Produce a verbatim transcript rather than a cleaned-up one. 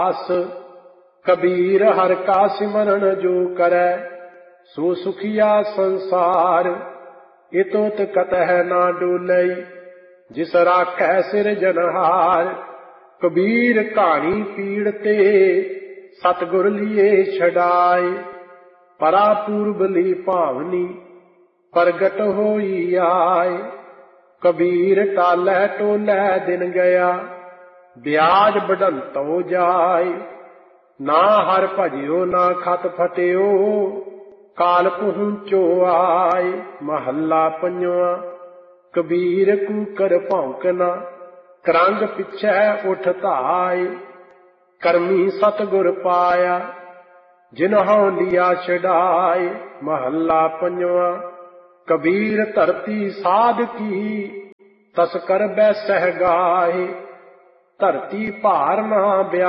ਅਸ ਕਬੀਰ ਹਰਿ ਕਾ ਸਿਮਰਨ ਜੋ ਕਰੈ, ਸੋ ਸੁਖੀਆ ਸੰਸਾਰ। ਇਤੋਤ ਕਤਹਿ ਨਾ ਡੋਲਈ, ਜਿਸ ਰਾਖੈ ਸਿਰਜਨਹਾਰ। ਕਬੀਰ ਕਹਾਣੀ ਪੀੜ ਤੇ, ਸਤਿਗੁਰ ਲਿਏ ਛਡਾਏ। ਪਰਾ ਪੂਰਬਲੀ ਭਾਵਨੀ, ਪ੍ਰਗਟ ਹੋਈ ਆਏ। ਕਬੀਰ ਟਾਲੈ ਟੋਲੈ ਦਿਨ ਗਿਆ, ਬਿਆਜ ਬਢੰਤੋ ਜਾਏ। ਨਾ ਹਰਿ ਭਜਿਓ ਨਾ ਖਤ ਫਟਿਓ, ਕਾਲ ਪਹੁੰਚੋ ਆਏ। ਮਹੱਲਾ ਪੰਜਵਾਂ। ਕਬੀਰ ਕੂਕਰ ਭੌਂਕਣਾ, ਕਰੰਗ ਪਿਛੈ ਉਠ ਧਾਇ। ਕਰਮੀ ਸਤਿਗੁਰ ਪਾਇਆ, ਜਿਨਹੁ ਲਿਆ ਛਡਾਏ। ਮਹੱਲਾ ਪੰਜਵਾਂ। ਕਬੀਰ ਧਰਤੀ ਸਾਧ ਕੀ, ਤਸ ਕਰ ਬੈਸਹਿ ਗਾਏ। ਧਰਤੀ ਭਾਰ ਨਾ ਬਿਆ